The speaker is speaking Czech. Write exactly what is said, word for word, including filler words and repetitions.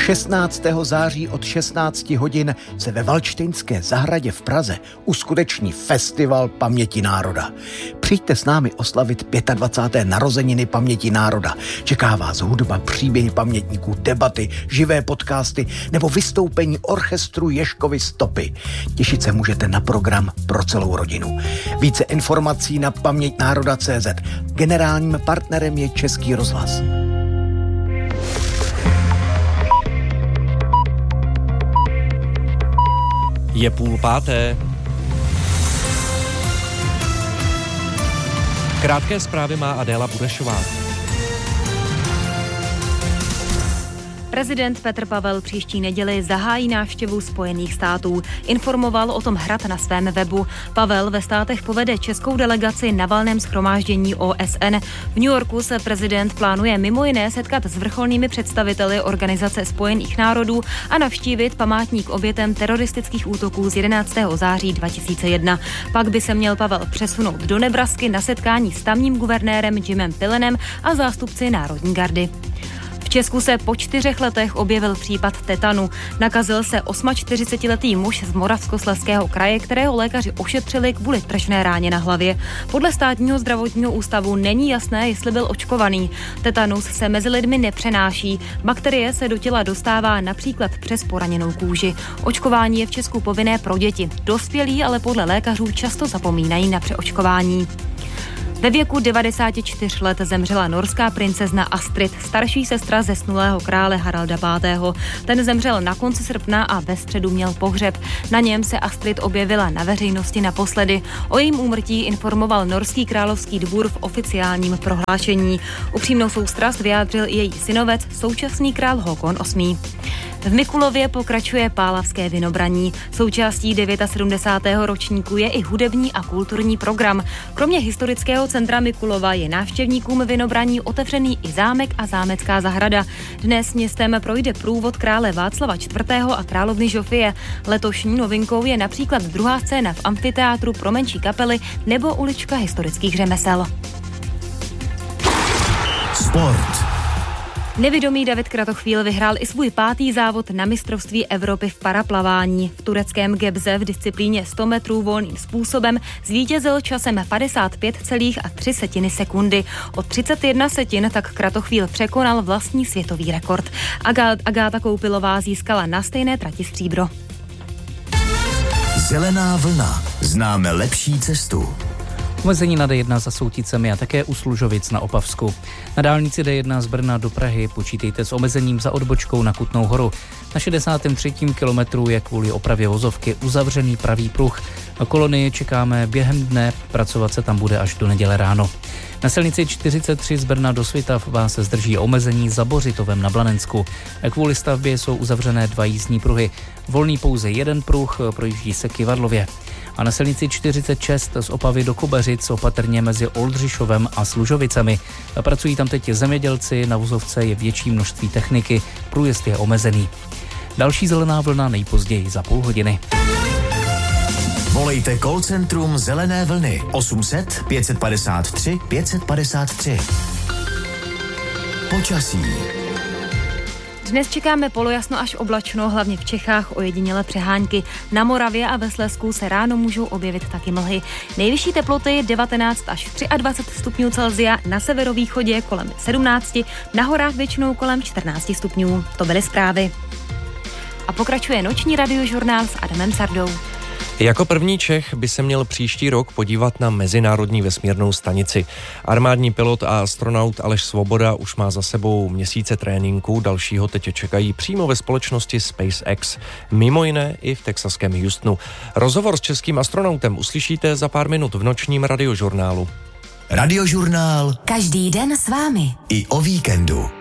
šestnáctého září od šestnáct hodin se ve Valštejnské zahradě v Praze uskuteční festival paměti národa. Přijďte s námi oslavit dvacáté páté narozeniny paměti národa. Čeká vás hudba, příběhy pamětníků, debaty, živé podcasty nebo vystoupení orchestru Ježkovy stopy. Těšit se můžete na program pro celou rodinu. Více informací na paměť národa tečka cé zet. Generálním partnerem je Český rozhlas. Je půl páté. Krátké zprávy má Adéla Budešová. Prezident Petr Pavel příští neděli zahájí návštěvu Spojených států. Informoval o tom Hrad na svém webu. Pavel ve státech povede českou delegaci na valném shromáždění O S N. V New Yorku se prezident plánuje mimo jiné setkat s vrcholnými představiteli Organizace spojených národů a navštívit památník obětem teroristických útoků z jedenáctého září dva tisíce jedna. Pak by se měl Pavel přesunout do Nebrasky na setkání s tamním guvernérem Jimem Pillenem a zástupci Národní gardy. V Česku se po čtyřech letech objevil případ tetanu. Nakazil se čtyřicetiosmiletý muž z Moravskoslezského kraje, kterého lékaři ošetřili kvůli trčné ráně na hlavě. Podle státního zdravotního ústavu není jasné, jestli byl očkovaný. Tetanus se mezi lidmi nepřenáší. Bakterie se do těla dostává například přes poraněnou kůži. Očkování je v Česku povinné pro děti. Dospělí ale podle lékařů často zapomínají na přeočkování. Ve věku devadesáti čtyř let zemřela norská princezna Astrid, starší sestra zesnulého krále Haralda pátého. Ten zemřel na konci srpna a ve středu měl pohřeb. Na něm se Astrid objevila na veřejnosti naposledy. O jejím úmrtí informoval norský královský dvůr v oficiálním prohlášení. Upřímnou soustrast vyjádřil i její synovec, současný král Håkon osmý. V Mikulově pokračuje pálavské vinobraní. Součástí sedmdesátého devátého ročníku je i hudební a kulturní program. Kromě historického centra Mikulova je návštěvníkům vinobraní otevřený i zámek a zámecká zahrada. Dnes městem projde průvod krále Václava čtvrtého a královny Žofie. Letošní novinkou je například druhá scéna v amfiteátru pro menší kapely nebo ulička historických řemesel. Sport. Nevidomý David Kratochvíl vyhrál i svůj pátý závod na mistrovství Evropy v paraplavání. V tureckém Gebze v disciplíně sto metrů volným způsobem zvítězil časem padesát pět celá tři sekundy. O třicet jedna setin tak Kratochvíl překonal vlastní světový rekord. Agá- Agáta Koupilová získala na stejné trati stříbro. Zelená vlna. Známe lepší cestu. Omezení na D jedna za Souticemi a také u Služovic na Opavsku. Na dálnici D jedna z Brna do Prahy počítejte s omezením za odbočkou na Kutnou Horu. Na šedesátém třetím kilometru je kvůli opravě vozovky uzavřený pravý pruh. Kolonii čekáme během dne, pracovat se tam bude až do neděle ráno. Na silnici čtyřicet tři z Brna do Svitav vás se zdrží omezení za Bořitovem na Blanensku. Kvůli stavbě jsou uzavřené dva jízdní pruhy. Volný pouze jeden pruh, projíždí se Kyvadlově. A na silnici čtyřicet šest z Opavy do Kobařic opatrně mezi Oldřišovem a Služovicemi. Pracují tam teď zemědělci, na vozovce je větší množství techniky, průjezd je omezený. Další zelená vlna nejpozději za půl hodiny. Volejte call centrum Zelené vlny osm set pět padesát tři pět padesát tři. Počasí. Dnes čekáme polojasno až oblačno, hlavně v Čechách ojedinělé přehánky. Na Moravě a ve Slezsku se ráno můžou objevit taky mlhy. Nejvyšší teploty devatenáct až dvacet tři stupňů Celsia, na severovýchodě kolem sedmnáct, na horách většinou kolem čtrnáct stupňů. To byly zprávy. A pokračuje noční radiožurnál s Adamem Sardou. Jako první Čech by se měl příští rok podívat na Mezinárodní vesmírnou stanici. Armádní pilot a astronaut Aleš Svoboda už má za sebou měsíce tréninku, dalšího teď čekají přímo ve společnosti SpaceX, mimo jiné i v texaském Houstonu. Rozhovor s českým astronautem uslyšíte za pár minut v nočním radiožurnálu. Radiožurnál každý den s vámi. I o víkendu.